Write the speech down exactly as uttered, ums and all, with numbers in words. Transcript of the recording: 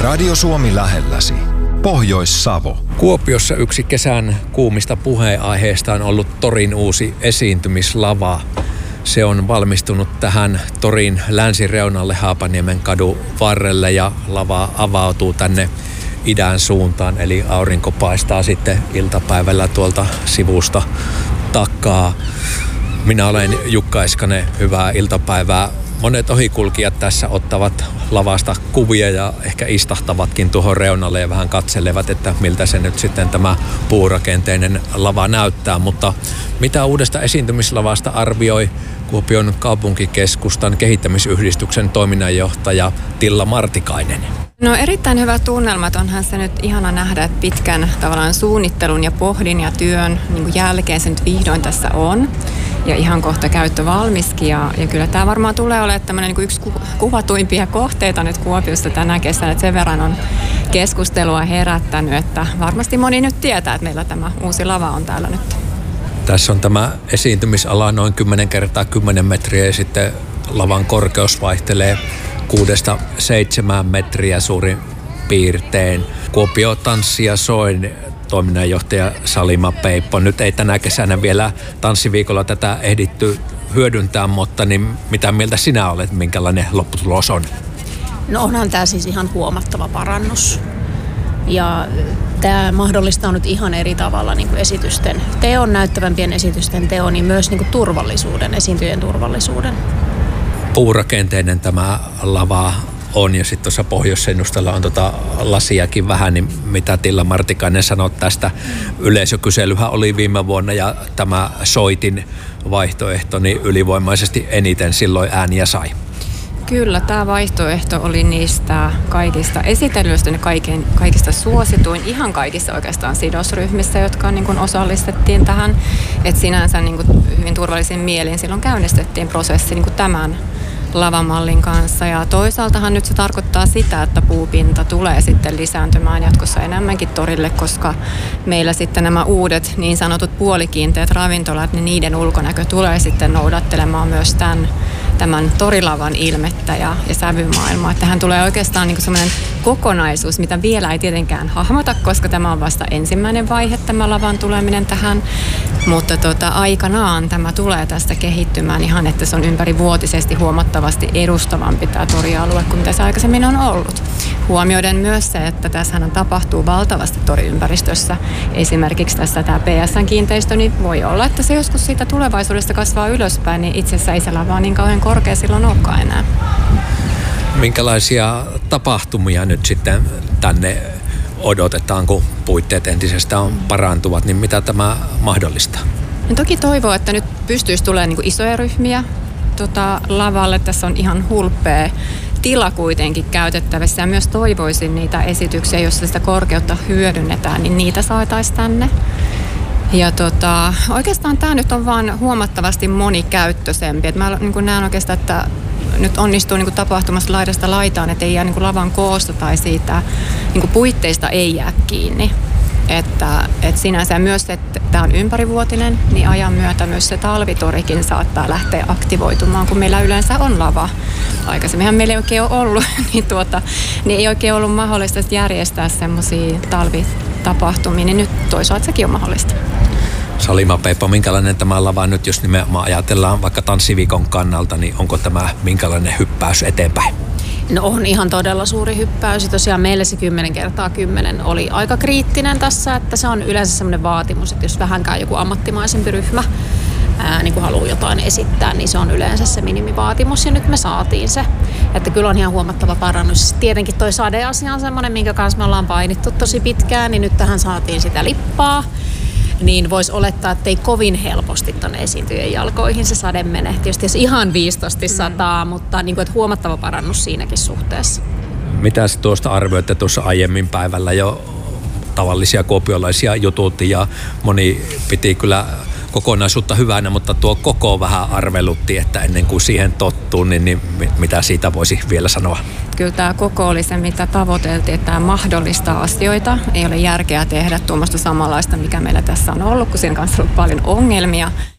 Radio Suomi lähelläsi. Pohjois-Savo. Kuopiossa yksi kesän kuumista puheenaiheista on ollut torin uusi esiintymislava. Se on valmistunut tähän torin länsireunalle Haapaniemen kadun varrelle ja lava avautuu tänne idän suuntaan. Eli aurinko paistaa sitten iltapäivällä tuolta sivusta takaa. Minä olen Jukka Eskanen, hyvää iltapäivää. Monet ohikulkijat tässä ottavat lavasta kuvia ja ehkä istahtavatkin tuohon reunalle ja vähän katselevat, että miltä se nyt sitten tämä puurakenteinen lava näyttää. Mutta mitä uudesta esiintymislavasta arvioi Kuopion kaupunkikeskustan kehittämisyhdistyksen toiminnanjohtaja Tilla Martikainen? No erittäin hyvät tunnelmat, onhan se nyt ihana nähdä, että pitkän tavallaan suunnittelun ja pohdin ja työn niin kuin jälkeen se nyt vihdoin tässä on. Ja ihan kohta käyttö valmiskin. Ja, ja kyllä tämä varmaan tulee olemaan tämmöinen niin kuin yksi ku, kuvatuimpia kohteita nyt Kuopiossa tänä kesänä. Että sen verran on keskustelua herättänyt, että varmasti moni nyt tietää, että meillä tämä uusi lava on täällä nyt. Tässä on tämä esiintymisala noin kymmenen kertaa kymmenen metriä ja sitten lavan korkeus vaihtelee kuudesta seitsemään metriä suurin piirtein. Kuopio Tanssi ja Soin toiminnanjohtaja Salima Peippo. Nyt ei tänä kesänä vielä tanssiviikolla tätä ehditty hyödyntää, mutta niin mitä mieltä sinä olet, minkälainen lopputulos on? No onhan tämä siis ihan huomattava parannus. Ja tämä mahdollistaa nyt ihan eri tavalla niin kuin esitysten teon, näyttävämpien esitysten teon, niin myös niin kuin turvallisuuden, esiintyjien turvallisuuden. Puurakenteinen tämä lava on ja sitten tuossa pohjoissennustalla on tota lasiakin vähän, niin mitä Tilla Martikainen sanoi tästä? Yleisökyselyhän oli viime vuonna ja tämä Soitin vaihtoehto niin ylivoimaisesti eniten silloin ääniä sai. Kyllä, tämä vaihtoehto oli niistä kaikista esitellyistä ne kaiken, kaikista suosituin, ihan kaikissa oikeastaan sidosryhmissä, jotka niin kuin osallistettiin tähän. Et sinänsä niin kuin hyvin turvallisin mielin silloin käynnistettiin prosessi niin kuin tämän lavamallin kanssa. Ja toisaaltahan nyt se tarkoittaa sitä, että puupinta tulee sitten lisääntymään jatkossa enemmänkin torille, koska meillä sitten nämä uudet niin sanotut puolikiinteät ravintolat, niin niiden ulkonäkö tulee sitten noudattelemaan myös tämän tämän torilavan ilmettä ja, ja sävymaailmaa. Että tähän tulee oikeastaan niin kuin sellainen kokonaisuus, mitä vielä ei tietenkään hahmota, koska tämä on vasta ensimmäinen vaihe, tämä lavan tuleminen tähän. Mutta tota, aikanaan tämä tulee tästä kehittymään ihan, että se on ympärivuotisesti huomattavasti edustavampi tämä torialue kuin mitä se aikaisemmin on ollut. Huomioiden myös se, että tässähän tapahtuu valtavasti toriympäristössä. Esimerkiksi tässä tämä P S N-kiinteistö, niin voi olla, että se joskus siitä tulevaisuudesta kasvaa ylöspäin, niin itse asiassa ei se lava niin kauhean korkea silloin olekaan enää. Minkälaisia tapahtumia nyt sitten tänne odotetaan, kun puitteet entisestään parantuvat, niin mitä tämä mahdollistaa? No toki toivoo, että nyt pystyisi tulemaan niin kuin isoja ryhmiä tota, lavalle. Tässä on ihan hulppea tila kuitenkin käytettävissä ja myös toivoisin niitä esityksiä, joissa sitä korkeutta hyödynnetään, niin niitä saataisiin tänne. Ja tota, oikeastaan tämä nyt on vaan huomattavasti monikäyttöisempi. Et mä niin näen oikeastaan, että nyt onnistuu niin tapahtumassa laidasta laitaan, että ei jää niin lavan koosta tai siitä niin puitteista ei jää kiinni. Että, et sinänsä myös, että tämä on ympärivuotinen, niin ajan myötä myös se talvitorikin saattaa lähteä aktivoitumaan, kun meillä yleensä on lava. Aikaisemminhan meillä ei oikein ole ollut, niin, tuota, niin ei oikein ollut mahdollista järjestää semmoisia talvitapahtumia, niin nyt toisaalta sekin on mahdollista. Salima Peippo, minkälainen tämä lava nyt, jos nimenomaan ajatellaan vaikka tanssiviikon kannalta, niin onko tämä minkälainen hyppäys eteenpäin? No on ihan todella suuri hyppäys. Tosiaan meille se kymmenen kertaa kymmenen oli aika kriittinen tässä, että se on yleensä semmoinen vaatimus, että jos vähänkään joku ammattimaisempi ryhmä ää, niin kuin haluaa jotain esittää, niin se on yleensä se minimivaatimus ja nyt me saatiin se. Että kyllä on ihan huomattava parannus. Tietenkin toi sadeasia on semmoinen, minkä kanssa me ollaan painittu tosi pitkään, niin nyt tähän saatiin sitä lippaa. Niin voisi olettaa, että ei kovin helposti tuonne esiintyjien jalkoihin se sade mene. Tietysti jos ihan viistosti sataa, mm. mutta niin kuin, että huomattava parannus siinäkin suhteessa. Mitä tuosta arvioitte tuossa aiemmin päivällä jo tavallisia kuopiolaisia jututti ja moni piti kyllä kokonaisuutta hyvänä, mutta tuo koko vähän arvelutti, että ennen kuin siihen tottuu, niin, niin mitä siitä voisi vielä sanoa? Kyllä tämä koko oli se, mitä tavoiteltiin, että tämä mahdollistaa asioita. Ei ole järkeä tehdä tuommoista samanlaista, mikä meillä tässä on ollut, kun siinä kanssa on ollut paljon ongelmia.